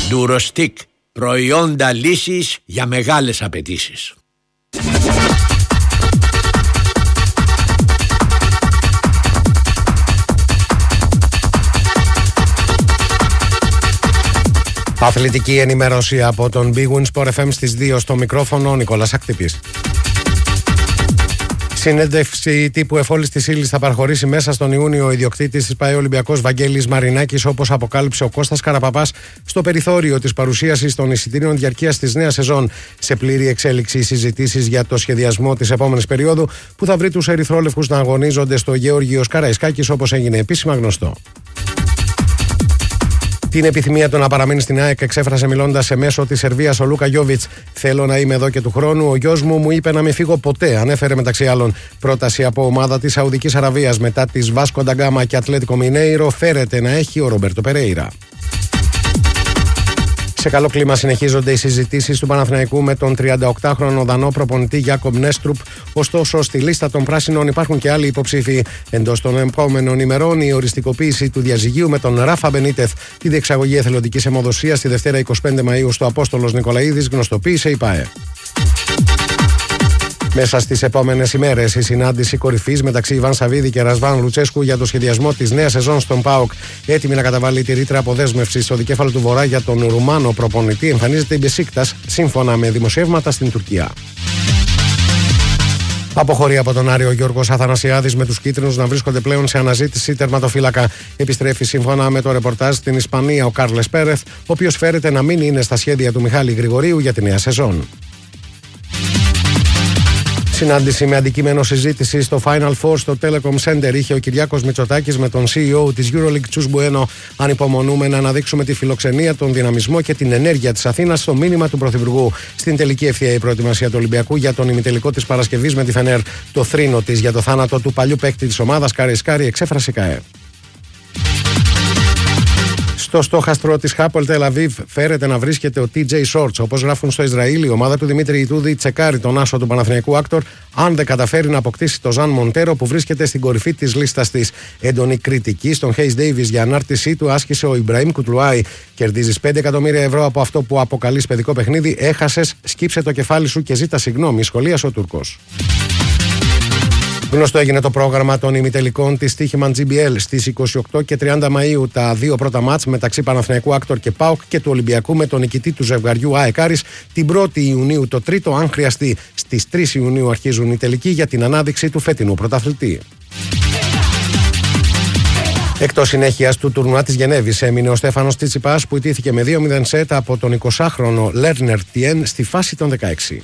Durostic. Προϊόντα λύσης για μεγάλες απαιτήσεις. Αθλητική ενημέρωση από τον Big Win Sport FM στις 2. Στο μικρόφωνο ο Νικόλας Ακτυπής. Συνέντευξη τύπου εφόλης της ύλης θα παραχωρήσει μέσα στον Ιούνιο ο ιδιοκτήτης της ΠΑΕ Ολυμπιακός Βαγγέλης Μαρινάκης, όπως αποκάλυψε ο Κώστας Καραπαπάς στο περιθώριο της παρουσίασης των εισιτήριων διαρκείας της νέας σεζόν. Σε πλήρη εξέλιξη συζητήσεις για το σχεδιασμό της επόμενης περίοδου, που θα βρει τους ερυθρόλευκους να αγωνίζονται στο Γεώργιος Καραϊσκάκης, όπως έγινε επίσημα γνωστό. Την επιθυμία του να παραμείνει στην ΑΕΚ εξέφρασε μιλώντας σε μέσο της Σερβίας ο Λούκα Γιόβιτς. «Θέλω να είμαι εδώ και του χρόνου. Ο γιος μου είπε να μην φύγω ποτέ», ανέφερε μεταξύ άλλων. Πρόταση από ομάδα της Σαουδικής Αραβίας μετά τις Βάσκο ντα Γκάμα και Ατλέτικο Μινέιρο φέρεται να έχει ο Ρομπέρτο Περέιρα. Σε καλό κλίμα συνεχίζονται οι συζητήσεις του Παναθηναϊκού με τον 38χρονο Δανό προπονητή Γιάκομ Νέστρουπ. Ωστόσο, στη λίστα των πράσινων υπάρχουν και άλλοι υποψήφοι. Εντός των επόμενων ημερών, η οριστικοποίηση του διαζυγίου με τον Ράφα Μπενίτεθ, τη διεξαγωγή εθελοντικής αιμοδοσίας τη Δευτέρα 25 Μαΐου στο Απόστολος Νικολαίδης, γνωστοποίησε η ΠΑΕ. Μέσα στις επόμενες ημέρες, η συνάντηση κορυφής μεταξύ Ιβάν Σαββίδη και Ρασβάν Λουτσέσκου για το σχεδιασμό της νέας σεζόν στον ΠΑΟΚ, έτοιμη να καταβάλει τη ρήτρα αποδέσμευση στο δικέφαλο του Βορρά για τον Ρουμάνο προπονητή, εμφανίζεται η Μπεσίκτας, σύμφωνα με δημοσιεύματα στην Τουρκία. Αποχωρεί από τον Άριο Γιώργος Αθανασιάδης, με τους κίτρινους να βρίσκονται πλέον σε αναζήτηση τερματοφύλακα. Επιστρέφει σύμφωνα με το ρεπορτάζ στην Ισπανία ο Κάρλες Πέρεθ, ο οποίος φέρεται να μην είναι στα σχέδια του Μιχάλη Γρηγορίου για τη νέα σεζόν. Συνάντηση με αντικείμενο συζήτηση στο Final Four στο Telecom Center είχε ο Κυριάκος Μητσοτάκης με τον CEO της EuroLeague Τσους Μπουένο. Ανυπομονούμε να αναδείξουμε τη φιλοξενία, τον δυναμισμό και την ενέργεια της Αθήνας στο μήνυμα του Πρωθυπουργού. Στην τελική ευθεία η προετοιμασία του Ολυμπιακού για τον ημιτελικό της Παρασκευής με τη Φενέρ. Το θρήνο της για το θάνατο του παλιού παίκτη της ομάδας Καραϊσκάκη εξέφρασε η ΚΑΕ. Στο στόχαστρο της Χάπολ Τελ Αβίβ φέρεται να βρίσκεται ο TJ Shorts. Όπως γράφουν στο Ισραήλ, η ομάδα του Δημήτρη Ιτούδη τσεκάρει τον άσο του Παναθηναϊκού Άκτορ, αν δεν καταφέρει να αποκτήσει τον Ζαν Μοντέρο, που βρίσκεται στην κορυφή της λίστας της. Έντονη κριτική στον Χέις Ντέιβις για ανάρτησή του άσκησε ο Ιμπραήμ Κουτλουάι. Κερδίζεις 5 εκατομμύρια ευρώ από αυτό που αποκαλείς παιδικό παιχνίδι. Έχασες, σκύψε το κεφάλι σου και ζήτα συγγνώμη, σχολίασε ο Τούρκος. Γνωστό έγινε το πρόγραμμα των ημιτελικών της Στοίχημαν GBL στις 28 και 30 Μαΐου. Τα δύο πρώτα μάτς μεταξύ Παναθηναϊκού Άκτορ και ΠΑΟΚ και του Ολυμπιακού με τον νικητή του ζευγαριού ΑΕΚ Άρης την 1η Ιουνίου το τρίτο, αν χρειαστεί. Στις 3 Ιουνίου αρχίζουν οι τελικοί για την ανάδειξη του φετινού πρωταθλητή. Εκτός συνέχειας του τουρνουά της Γενέβης έμεινε ο Στέφανος Τσιτσιπάς, που ιτήθηκε με 2-0 σετ από τον 20χρονο Λέρνερ Τιέν στη φάση των 16.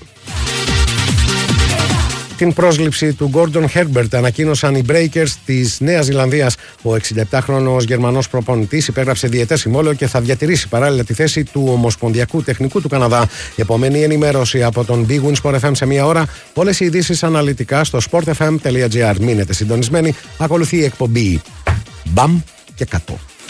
Την πρόσληψη του Gordon Herbert ανακοίνωσαν οι Breakers της Νέας Ζηλανδίας. Ο 67χρονος Γερμανός προπονητής υπέγραψε διετές συμβόλαιο και θα διατηρήσει παράλληλα τη θέση του Ομοσπονδιακού Τεχνικού του Καναδά. Επομένη ενημέρωση από τον Big Win Sport FM σε μία ώρα. Όλες οι ειδήσεις αναλυτικά στο sportfm.gr. Μείνετε συντονισμένοι. Ακολουθεί η εκπομπή Μπαμ και Κατώ.